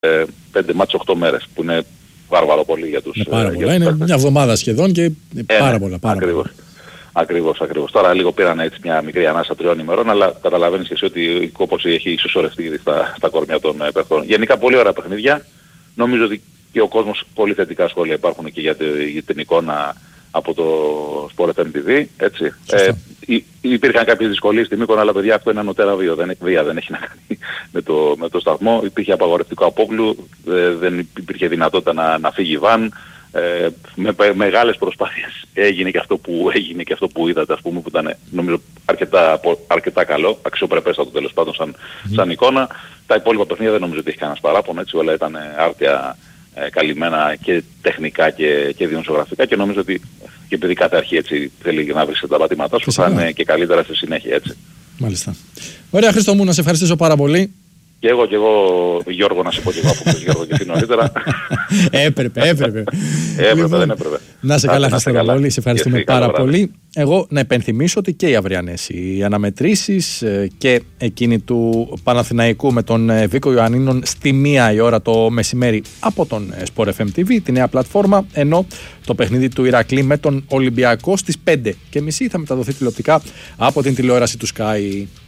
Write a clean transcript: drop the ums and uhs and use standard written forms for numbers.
5 μάτς 8 μέρες, που είναι πάρα πολύ για τους. Πάρα πολλά. Είναι μια εβδομάδα σχεδόν και πάρα πολλά. Ακριβώς. Τώρα λίγο πήραν έτσι μια μικρή ανάσα 3 ημερών, αλλά καταλαβαίνεις και εσύ ότι η κόπωση έχει ισοσορευτεί ήδη στα κορμιά των παιχτών. Γενικά πολύ ωραία παιχνίδια. Νομίζω ότι και ο κόσμος, πολύ θετικά σχόλια υπάρχουν και για την εικόνα από το Sport FM TV, έτσι. Υπήρχαν κάποιες δυσκολίες στη Μύκονο, αλλά παιδιά αυτό είναι ανωτέρα βία, δεν έχει να κάνει με το σταθμό. Υπήρχε απαγορευτικό απόκλου, δεν υπήρχε δυνατότητα να φύγει η βαν. Με μεγάλες προσπάθειες έγινε και αυτό που είδατε, ας πούμε, που ήταν νομίζω αρκετά καλό, αξιοπρεπέστατο τέλος πάντων σαν εικόνα. Τα υπόλοιπα παιχνίδια δεν νομίζω ότι έχει κανένας παράπονο, έτσι, όλα ήταν άρτια καλυμμένα και τεχνικά και δημοσιογραφικά, και νομίζω ότι και επειδή κάθε αρχή έτσι θέλει να βρεις τα πατήματά σου, θα είναι και καλύτερα στη συνέχεια, έτσι. Μάλιστα. Ωραία, Χρήστο μου, να σε ευχαριστήσω πάρα πολύ. Και εγώ Γιώργο, να σε πω και εγώ από χθες, Γιώργο, και εσύ νωρίτερα. Έπρεπε. Δεν έπρεπε. Να σε καλά, Χρήστο πολύ. Σε ευχαριστούμε πάρα πολύ. Εγώ να υπενθυμίσω ότι και οι αυριανές οι αναμετρήσεις και εκείνη του Παναθηναϊκού με τον Βίκο Ιωαννίνων στη 1 η ώρα το μεσημέρι από τον Sport FM TV, τη νέα πλατφόρμα, ενώ το παιχνίδι του Ηρακλή με τον Ολυμπιακό στις 5:30 θα μεταδοθεί τηλεοπτικά από την τηλεόραση του Sky.